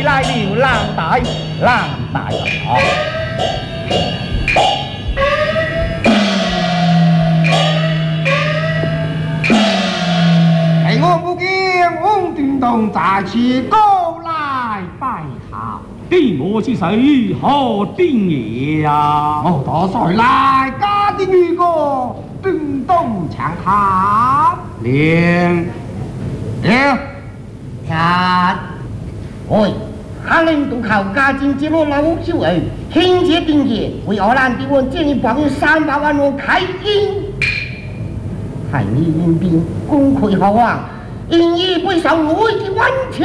来了，浪大好。 哎，我不见翁叮咚再次过来拜好。 定我是谁？何定爷呀？ 我多岁来家的女个叮咚强谈。 连呀，喂，哈人都靠家境接落老秀儿，天劫定业，为奥兰的我建议帮300万元开营，害你阴兵功亏一篑，因义不上路已经完成。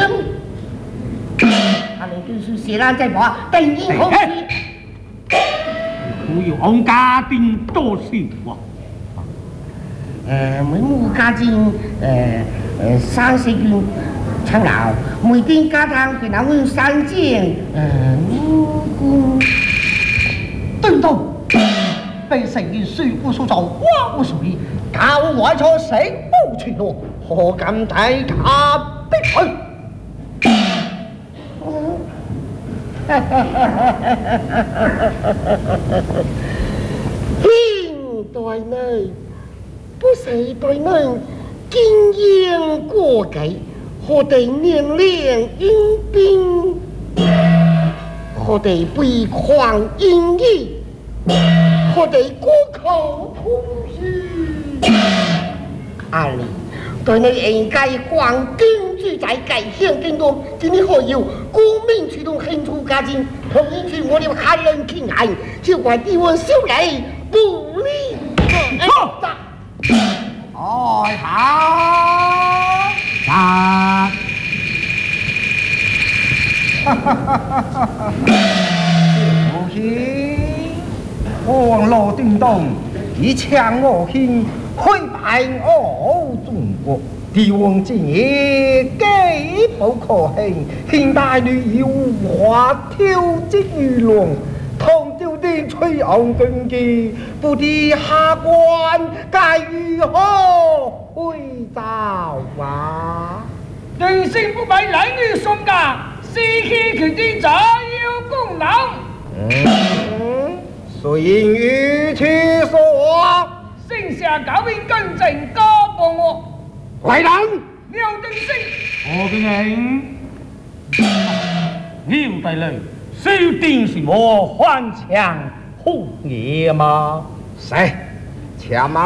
哈人就是血烂在拔，等因后期。 可有王家丁多少啊？ 每亩家境30斤。长老，每天家堂给他问3件5斤。 叮咚，被神人说不出走，话不属意，教外错谁不全落，何敢带他的去？ 现代人不是对人经验过给。何得年龄阴兵，何得悲狂阴义，何得过口空虚。阿里，对你应该黄根据在改县京东，今日何有国民驱动兴出家境，同一去我哋汉人亲爱，就怪地温修来不利。 哎好， 杀！ 不行，王老叮咚，一枪我心，挥败我中国。帝王今夜几不可行，现代女有花挑之娱乐。唐朝的吹昂根基，不知下官该如何回答啊？ 人生不为男女送嫁，失去其地早有功劳。 谁言如此说？ 剩下9名更正高帮我。 来人！ 廖定升， 我嘅人，廖大雷，小定是我换枪护爷吗？ 谁？且慢。